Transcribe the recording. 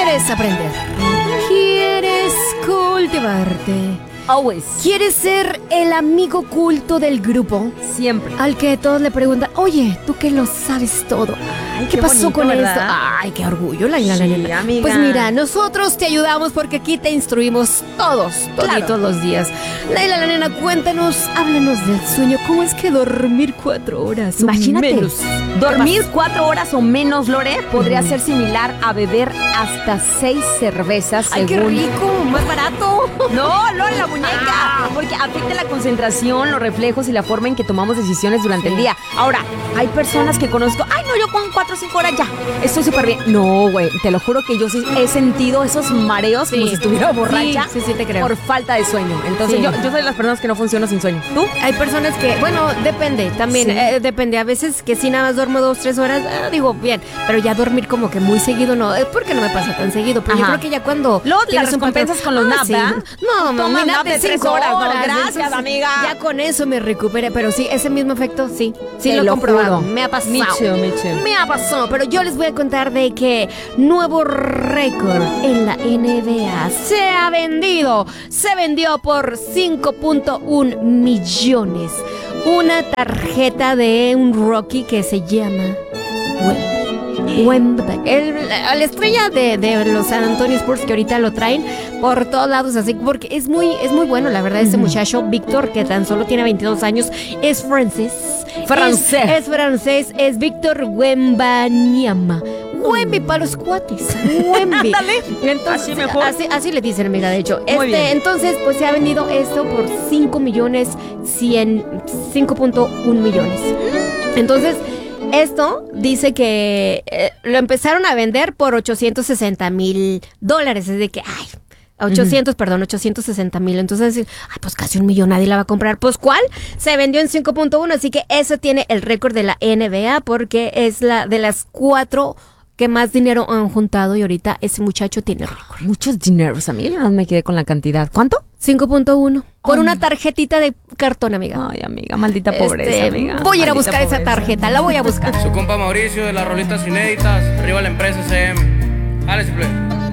¿Quieres aprender? ¿Quieres cultivarte? Always. ¿Quieres ser el amigo culto del grupo? Siempre. Al que todos le preguntan, oye, tú que lo sabes todo. Ay, ¿Qué pasó bonito, con ¿verdad? esto? Ay, qué orgullo, Laila, Sí, nena. amiga. Pues mira, nosotros te ayudamos porque aquí te instruimos toditos Claro. los días. Laila, la nena, cuéntanos, háblanos del sueño. ¿Cómo es que dormir 4 horas o Imagínate, menos? dormir 4 horas o menos, Lore, podría ser similar a beber hasta 6 cervezas. ¡Ay, qué según- rico! ¡Más barato! No, Lore, la muñeca. Porque afecta la concentración, los reflejos y la forma en que tomamos decisiones durante el día. Ahora, hay personas que conozco, ay, no, yo con 4 o 5 horas ya, estoy súper bien. No, güey, te lo juro que yo sí he sentido esos mareos como si estuviera borracha Sí, te creo. por falta de sueño. Entonces, Sí. yo soy de las personas que no funciono sin sueño. ¿Tú? Hay personas que, bueno, depende también, Sí. depende. A veces que si nada más duermo 2, 3 horas, digo, bien, pero ya dormir como que muy seguido no, porque no me pasa tan seguido. Pero yo Ajá. creo que ya cuando Luego las tienes un recompensas patrón- con los naps, sí. ¿verdad? No, Tomas mi nap nap de de 3 5 horas, horas. no, gracias, entonces, amiga. Ya con eso me recuperé, pero sí, ese mismo efecto, sí Te lo he lo comprobado. juro. Me ha pasado. Me too. Me ha pasado, pero yo les voy a contar de que nuevo récord en la NBA se ha vendido. Se vendió por 5.1 millones. Una tarjeta de un rookie que se llama Wemby. La estrella de los San Antonio Spurs que ahorita lo traen por todos lados, así porque es muy bueno, la verdad, este muchacho, Víctor, que tan solo tiene 22 años, es francés. Es francés, es Víctor Wembanyama. Wemby para los cuates. Wemby. Entonces, Así mejor. Así le dicen, amiga, de hecho. Muy bien. Entonces, pues se ha vendido esto por 5.1 millones. Entonces, esto dice que lo empezaron a vender por $860,000. Es de que, 860,000. Entonces, pues casi 1 millón, nadie la va a comprar. Pues, ¿cuál? Se vendió en 5.1, así que eso tiene el récord de la NBA porque es la de las 4 que más dinero han juntado y ahorita ese muchacho tiene el récord. Muchos dineros, amiga. Yo no me quedé con la cantidad. ¿Cuánto? 5.1 por una tarjetita de cartón, amiga. Ay, amiga, maldita pobreza, amiga. Voy a ir a Maldita buscar esa pobreza. tarjeta, la voy a buscar. Su compa Mauricio de las rolitas inéditas, arriba la empresa SM. Dale, simple.